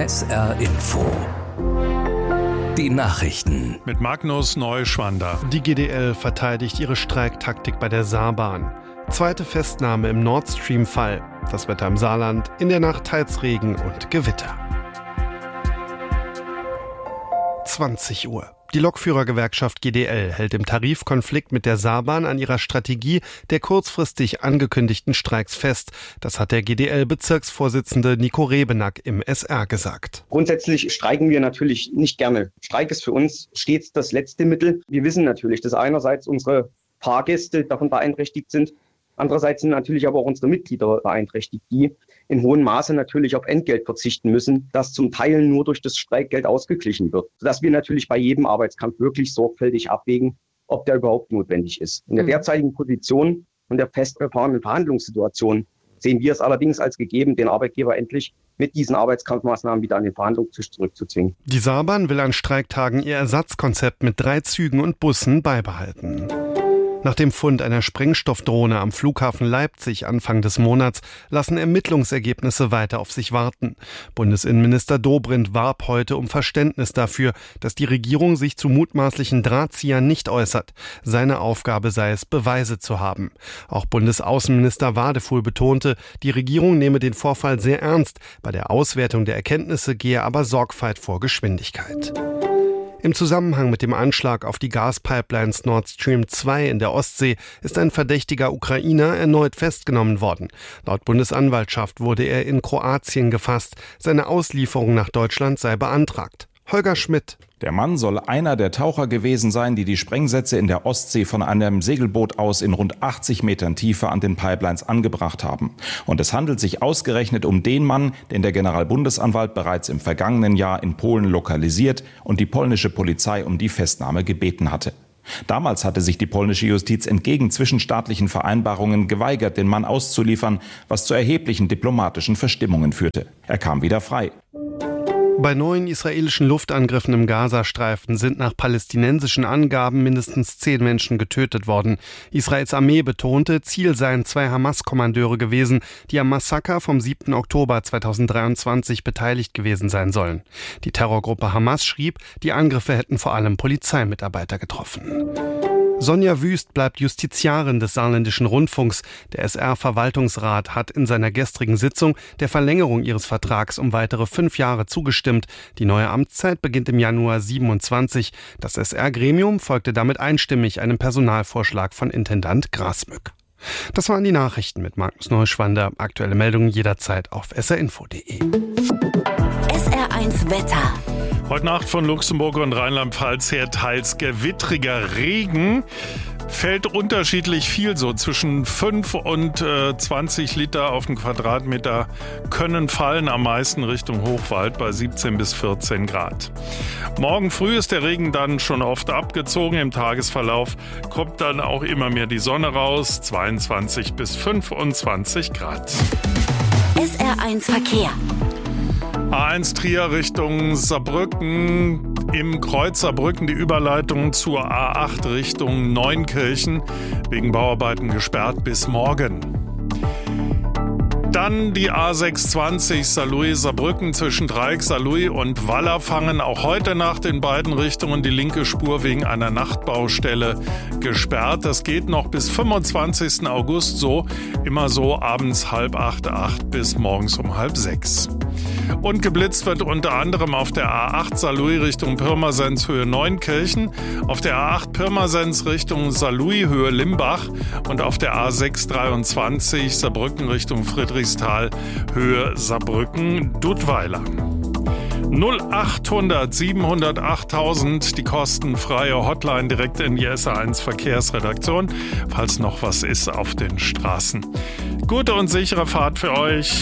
SR Info. Die Nachrichten. Mit Magnus Neuschwander. Die GDL verteidigt ihre Streiktaktik bei der Saarbahn. Zweite Festnahme im Nord Stream-Fall. Das Wetter im Saarland, in der Nacht teils Regen und Gewitter. 20 Uhr. Die Lokführergewerkschaft GDL hält im Tarifkonflikt mit der Saarbahn an ihrer Strategie der kurzfristig angekündigten Streiks fest. Das hat der GDL-Bezirksvorsitzende Nico Rebenack im SR gesagt. Grundsätzlich streiken wir natürlich nicht gerne. Streik ist für uns stets das letzte Mittel. Wir wissen natürlich, dass einerseits unsere Fahrgäste davon beeinträchtigt sind. Andererseits sind natürlich aber auch unsere Mitglieder beeinträchtigt, die in hohem Maße natürlich auf Entgelt verzichten müssen, das zum Teil nur durch das Streikgeld ausgeglichen wird, sodass wir natürlich bei jedem Arbeitskampf wirklich sorgfältig abwägen, ob der überhaupt notwendig ist. In der derzeitigen Position und der festgefahrenen Verhandlungssituation sehen wir es allerdings als gegeben, den Arbeitgeber endlich mit diesen Arbeitskampfmaßnahmen wieder an den Verhandlungstisch zurückzuzwingen. Die Saarbahn will an Streiktagen ihr Ersatzkonzept mit 3 Zügen und Bussen beibehalten. Nach dem Fund einer Sprengstoffdrohne am Flughafen Leipzig Anfang des Monats lassen Ermittlungsergebnisse weiter auf sich warten. Bundesinnenminister Dobrindt warb heute um Verständnis dafür, dass die Regierung sich zu mutmaßlichen Drahtziehern nicht äußert. Seine Aufgabe sei es, Beweise zu haben. Auch Bundesaußenminister Wadefuhl betonte, die Regierung nehme den Vorfall sehr ernst. Bei der Auswertung der Erkenntnisse gehe aber Sorgfalt vor Geschwindigkeit. Im Zusammenhang mit dem Anschlag auf die Gaspipelines Nord Stream 2 in der Ostsee ist ein verdächtiger Ukrainer erneut festgenommen worden. Laut Bundesanwaltschaft wurde er in Kroatien gefasst. Seine Auslieferung nach Deutschland sei beantragt. Holger Schmidt. Der Mann soll einer der Taucher gewesen sein, die die Sprengsätze in der Ostsee von einem Segelboot aus in rund 80 Metern Tiefe an den Pipelines angebracht haben. Und es handelt sich ausgerechnet um den Mann, den der Generalbundesanwalt bereits im vergangenen Jahr in Polen lokalisiert und die polnische Polizei um die Festnahme gebeten hatte. Damals hatte sich die polnische Justiz entgegen zwischenstaatlichen Vereinbarungen geweigert, den Mann auszuliefern, was zu erheblichen diplomatischen Verstimmungen führte. Er kam wieder frei. Bei neuen israelischen Luftangriffen im Gazastreifen sind nach palästinensischen Angaben mindestens 10 Menschen getötet worden. Israels Armee betonte, Ziel seien 2 Hamas-Kommandeure gewesen, die am Massaker vom 7. Oktober 2023 beteiligt gewesen sein sollen. Die Terrorgruppe Hamas schrieb, die Angriffe hätten vor allem Polizeimitarbeiter getroffen. Sonja Wüst bleibt Justiziarin des Saarländischen Rundfunks. Der SR-Verwaltungsrat hat in seiner gestrigen Sitzung der Verlängerung ihres Vertrags um weitere 5 Jahre zugestimmt. Die neue Amtszeit beginnt im Januar 27. Das SR-Gremium folgte damit einstimmig einem Personalvorschlag von Intendant Grasmück. Das waren die Nachrichten mit Magnus Neuschwander. Aktuelle Meldungen jederzeit auf srinfo.de. SR1 Wetter. Heute Nacht von Luxemburg und Rheinland-Pfalz her teils gewittriger Regen. Fällt unterschiedlich viel, so zwischen 5 und 20 Liter auf den Quadratmeter können fallen, am meisten Richtung Hochwald bei 17 bis 14 Grad. Morgen früh ist der Regen dann schon oft abgezogen. Im Tagesverlauf kommt dann auch immer mehr die Sonne raus, 22 bis 25 Grad. SR1 Verkehr. A1 Trier Richtung Saarbrücken, im Kreuz Saarbrücken die Überleitung zur A8 Richtung Neunkirchen, wegen Bauarbeiten gesperrt bis morgen. Dann die A620 Saarlouis-Saarbrücken zwischen Dreieck, Saarlouis und Wallerfangen. Auch heute Nacht in beiden Richtungen die linke Spur wegen einer Nachtbaustelle gesperrt. Das geht noch bis 25. August so. Immer so abends 7:30 bis morgens um 5:30. Und geblitzt wird unter anderem auf der A8 Saarlouis Richtung Pirmasens Höhe Neunkirchen, auf der A8 Pirmasens Richtung Saarlouis Höhe Limbach und auf der A623 Saarbrücken Richtung Friedrichsthal Höhe Saarbrücken-Dudweiler. 0800 708 1000, die kostenfreie Hotline direkt in die SR1 Verkehrsredaktion, falls noch was ist auf den Straßen. Gute und sichere Fahrt für euch.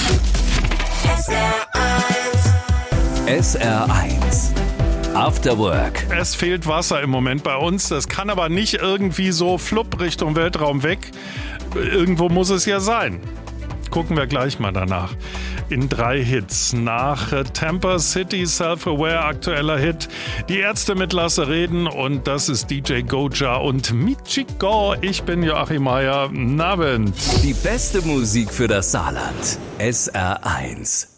SR1 After Work. Es fehlt Wasser im Moment bei uns. Das kann aber nicht irgendwie so flupp Richtung Weltraum weg. Irgendwo muss es ja sein. Gucken wir gleich mal danach. In 3 Hits. Nach Tampa City, Self-Aware, aktueller Hit. Die Ärzte mit Lasse Reden und das ist DJ Goja und Michiko. Ich bin Joachim Meier. Abend. Die beste Musik für das Saarland. SR1.